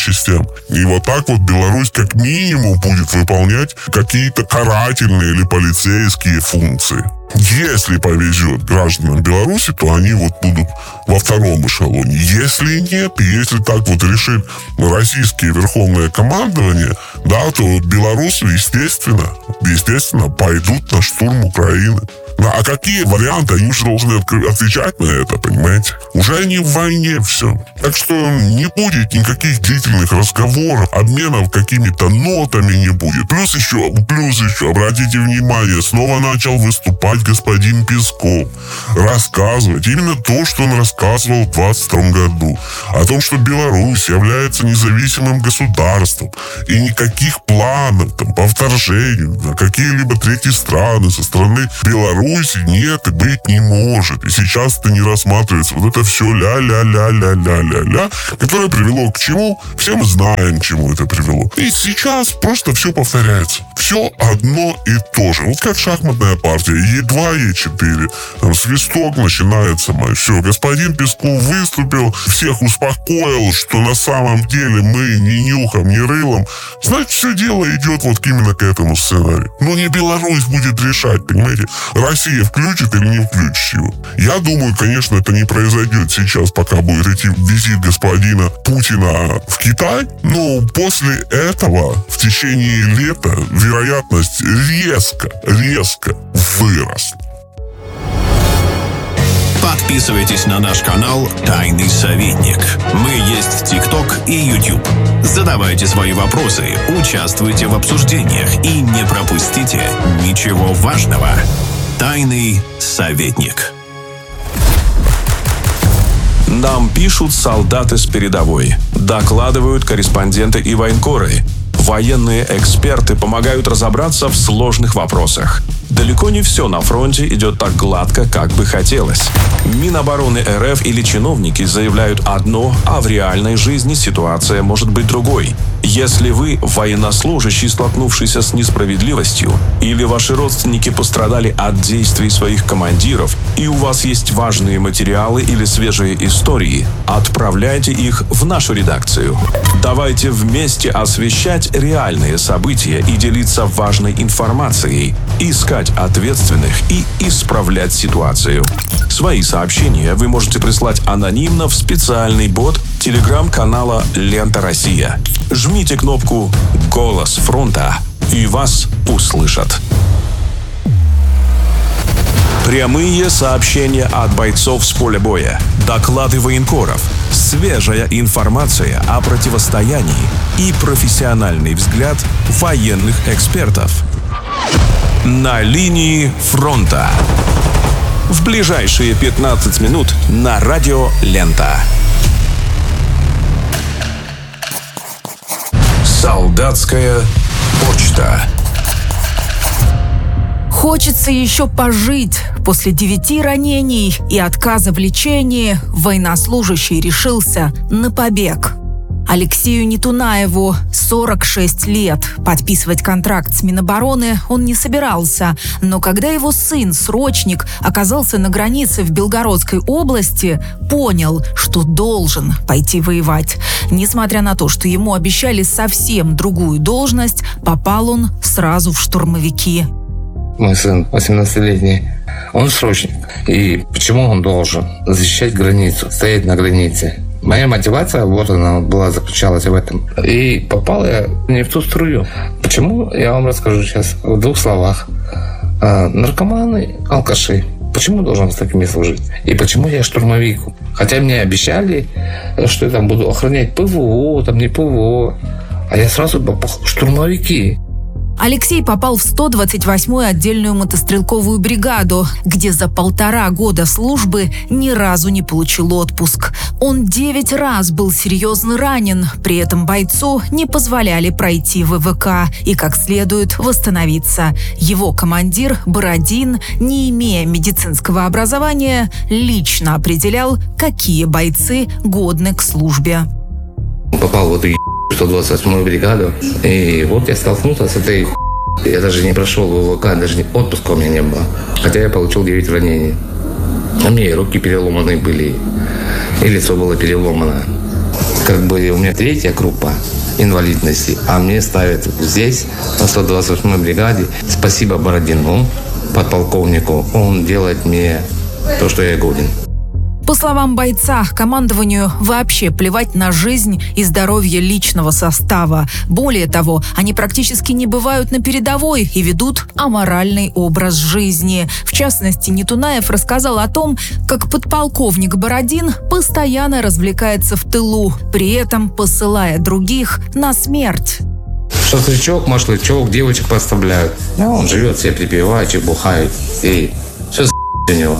частям. И вот так вот Беларусь как минимум будет выполнять какие-то карательные или полицейские функции. Если повезет гражданам Беларуси, то они вот будут во втором эшелоне. Если нет, если так вот решит российское верховное командование, да, то белорусы, естественно, пойдут на штурм Украины. А какие варианты? Они уже должны отвечать на это, понимаете? Уже они в войне, все. Так что не будет никаких длительных разговоров, обменов какими-то нотами не будет. Плюс еще, обратите внимание, снова начал выступать господин Песков, рассказывать именно то, что он рассказывал в 2022 году. О том, что Беларусь является независимым государством. И никаких планов там, по вторжению на какие-либо третьи страны со стороны Беларуси нет и быть не может. И сейчас это не рассматривается. Вот это все ля-ля-ля-ля-ля-ля-ля, которое привело к чему? Все мы знаем, к чему это привело. И сейчас просто все повторяется. Все одно и то же. Вот как шахматная партия. Е2, Е4. Там свисток начинается. Все, господин Песков выступил, всех успокоил, что на самом деле мы ни нюхом, ни рылом. Значит, все дело идет вот именно к этому сценарию. Но не Беларусь будет решать, понимаете? Россия включит или не включит его. Я думаю, конечно, это не произойдет сейчас, пока будет идти визит господина Путина в Китай. Но после этого в течение лета вероятность резко выросла. Подписывайтесь на наш канал «Тайный советник». Мы есть в ТикТок и YouTube. Задавайте свои вопросы, участвуйте в обсуждениях и не пропустите ничего важного. «Тайный советник». Нам пишут солдаты с передовой, докладывают корреспонденты и военкоры. Военные эксперты помогают разобраться в сложных вопросах. Далеко не все на фронте идет так гладко, как бы хотелось. Минобороны РФ или чиновники заявляют одно, а в реальной жизни ситуация может быть другой. Если вы военнослужащий, столкнувшийся с несправедливостью, или ваши родственники пострадали от действий своих командиров, и у вас есть важные материалы или свежие истории, отправляйте их в нашу редакцию. Давайте вместе освещать реальные события и делиться важной информацией, искать ответственных и исправлять ситуацию. Свои сообщения вы можете прислать анонимно в специальный бот телеграм-канала «Лента Россия». Жмите кнопку «Голос фронта» и вас услышат. Прямые сообщения от бойцов с поля боя, доклады военкоров, свежая информация о противостоянии и профессиональный взгляд военных экспертов. На линии фронта. В ближайшие 15 минут на радио «Лента». Солдатская почта. Хочется еще пожить. После 9 ранений и отказа в лечении военнослужащий решился на побег. Алексею Нетунаеву 46 лет. Подписывать контракт с Минобороны он не собирался. Но когда его сын, срочник, оказался на границе в Белгородской области, понял, что должен пойти воевать. Несмотря на то, что ему обещали совсем другую должность, попал он сразу в штурмовики. Мой сын, 18-летний, он срочник. И почему он должен защищать границу, стоять на границе? Моя мотивация, вот она была, заключалась в этом. И попал я не в ту струю. Почему? Я вам расскажу сейчас в 2 словах. Наркоманы, алкаши. Почему должен с такими служить? И почему я штурмовик? Хотя мне обещали, что я там буду охранять ПВО, там не ПВО. А я сразу попал в штурмовики. Алексей попал в 128-ю отдельную мотострелковую бригаду, где за 1,5 года службы ни разу не получил отпуск. Он 9 раз был серьезно ранен, при этом бойцу не позволяли пройти ВВК и как следует восстановиться. Его командир Бородин, не имея медицинского образования, лично определял, какие бойцы годны к службе. Попал в эту 128-ю бригаду, и вот я столкнулся с этой я даже не прошел ВВК, даже отпуска у меня не было. Хотя я получил 9 ранений. У меня и руки переломаны были, и лицо было переломано. Как бы у меня 3-я группа инвалидности, а мне ставят здесь, на 128-й бригаде. Спасибо Бородину, подполковнику. Он делает мне то, что я годен. По словам бойца, командованию вообще плевать на жизнь и здоровье личного состава. Более того, они практически не бывают на передовой и ведут аморальный образ жизни. В частности, Нетунаев рассказал о том, как подполковник Бородин постоянно развлекается в тылу, при этом посылая других на смерть. Шашлычок, машлычок, девочек поставляют. Он живет себе припеваючи, бухает. И все у него.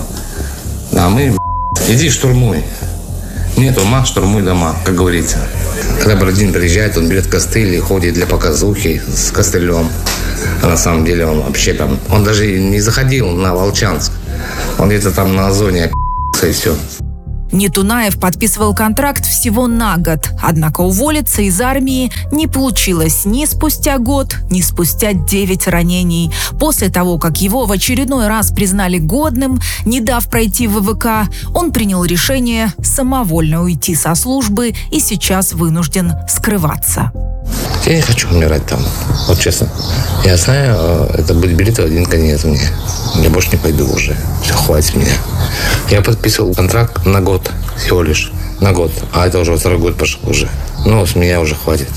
А мы... Иди штурмуй. Нет ума, штурмуй дома, как говорится. Когда Бородин приезжает, он берет костыль и ходит для показухи с костылем. А на самом деле он вообще там... Он даже не заходил на Волчанск. Он где-то там на Озоне и все. Нетунаев подписывал контракт всего на год, однако уволиться из армии не получилось ни спустя год, ни спустя 9 ранений. После того, как его в очередной раз признали годным, не дав пройти ВВК, он принял решение самовольно уйти со службы и сейчас вынужден скрываться. Я не хочу умирать там, вот честно. Я знаю, это будет билет в один конец мне. Я больше не пойду уже. Все, хватит меня. Я подписывал контракт на год, всего лишь. На год. А это уже 2-й год пошел уже. Но с меня уже хватит.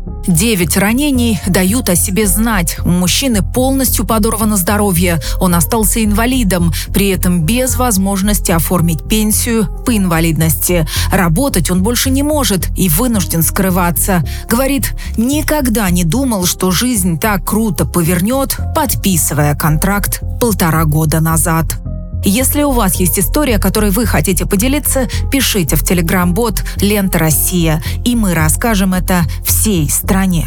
9 ранений дают о себе знать. У мужчины полностью подорвано здоровье. Он остался инвалидом, при этом без возможности оформить пенсию по инвалидности. Работать он больше не может и вынужден скрываться. Говорит, никогда не думал, что жизнь так круто повернет, подписывая контракт 1,5 года назад. Если у вас есть история, которой вы хотите поделиться, пишите в телеграм-бот «Лента Россия», и мы расскажем это всей стране.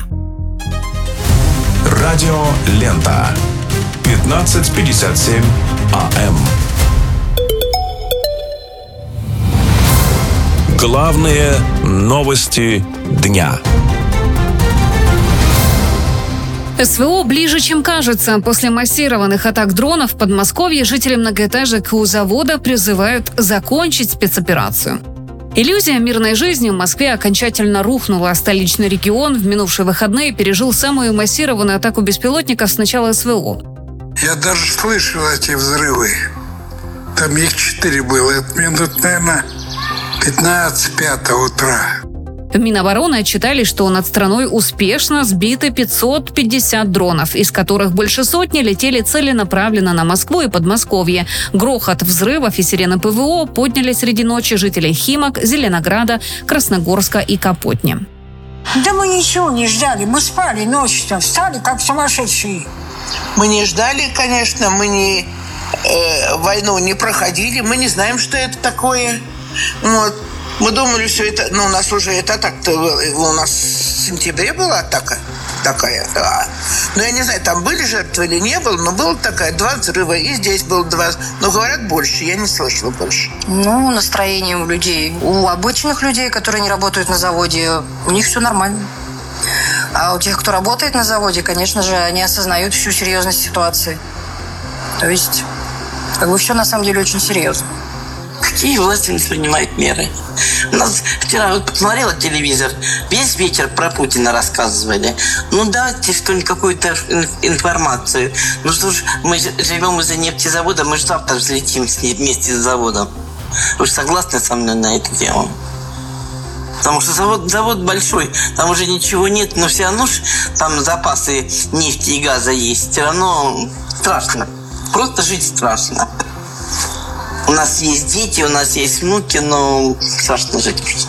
Радио Лента. 15:57 АМ. Главные новости дня. СВО ближе, чем кажется. После массированных атак дронов в Подмосковье жители многоэтажек у завода призывают закончить спецоперацию. Иллюзия мирной жизни в Москве окончательно рухнула. Столичный регион в минувшие выходные пережил самую массированную атаку беспилотников с начала СВО. Я даже слышал эти взрывы. Там их 4 было. Это минут, наверное, 15-5 утра. В Минобороны отчитали, что над страной успешно сбиты 550 дронов, из которых больше сотни летели целенаправленно на Москву и Подмосковье. Грохот взрывов и сирены ПВО подняли среди ночи жителей Химок, Зеленограда, Красногорска и Капотни. Да мы ничего не ждали, мы спали ночью, встали как сумасшедшие. Мы не ждали, конечно, мы не войну не проходили, мы не знаем, что это такое. Вот. Мы думали, все это, у нас уже это так-то, у нас в сентябре была атака такая, да. Но я не знаю, там были жертвы или не было, но была такая, 2 взрыва, и здесь было 2, но говорят больше, я не слышала больше. Настроение у людей, у обычных людей, которые не работают на заводе, у них все нормально. А у тех, кто работает на заводе, конечно же, они осознают всю серьезность ситуации. То есть, все на самом деле очень серьезно. Какие власти не принимают меры? У нас вчера посмотрела телевизор, весь вечер про Путина рассказывали. Давайте что-нибудь, какую-то информацию. Что ж, мы живем из-за нефтезавода, мы же завтра взлетим вместе с заводом. Вы же согласны со мной на это дело? Потому что завод большой, там уже ничего нет, но все равно там запасы нефти и газа есть. Все равно страшно. Просто жить страшно. У нас есть дети, у нас есть внуки, но страшно жить просто.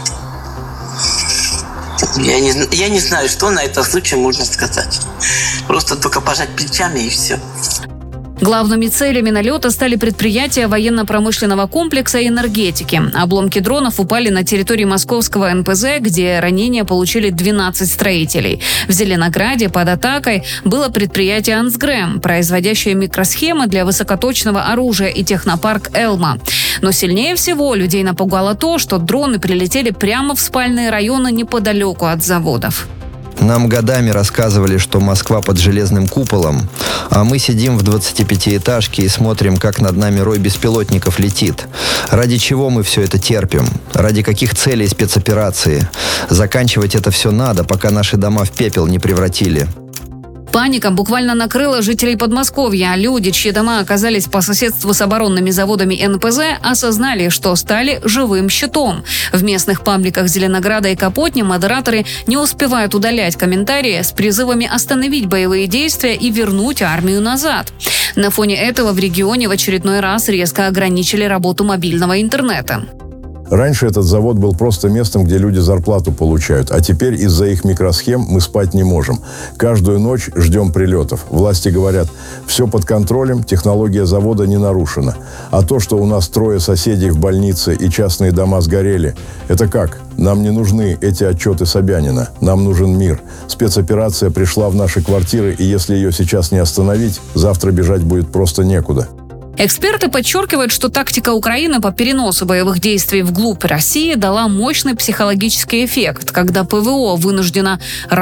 Я не знаю, что на этот случай можно сказать. Просто только пожать плечами и все. Главными целями налета стали предприятия военно-промышленного комплекса и энергетики. Обломки дронов упали на территории московского НПЗ, где ранения получили 12 строителей. В Зеленограде под атакой было предприятие «Ансгрэм», производящее микросхемы для высокоточного оружия, и технопарк «Элма». Но сильнее всего людей напугало то, что дроны прилетели прямо в спальные районы неподалеку от заводов. Нам годами рассказывали, что Москва под железным куполом, а мы сидим в 25-этажке и смотрим, как над нами рой беспилотников летит. Ради чего мы все это терпим? Ради каких целей спецоперации? Заканчивать это все надо, пока наши дома в пепел не превратили. Паника буквально накрыла жителей Подмосковья. Люди, чьи дома оказались по соседству с оборонными заводами НПЗ, осознали, что стали живым щитом. В местных пабликах Зеленограда и Капотни модераторы не успевают удалять комментарии с призывами остановить боевые действия и вернуть армию назад. На фоне этого в регионе в очередной раз резко ограничили работу мобильного интернета. Раньше этот завод был просто местом, где люди зарплату получают, а теперь из-за их микросхем мы спать не можем. Каждую ночь ждем прилетов. Власти говорят, все под контролем, технология завода не нарушена. А то, что у нас 3 соседей в больнице и частные дома сгорели, это как? Нам не нужны эти отчеты Собянина. Нам нужен мир. Спецоперация пришла в наши квартиры, и если ее сейчас не остановить, завтра бежать будет просто некуда. Эксперты подчеркивают, что тактика Украины по переносу боевых действий вглубь России дала мощный психологический эффект, когда ПВО вынуждена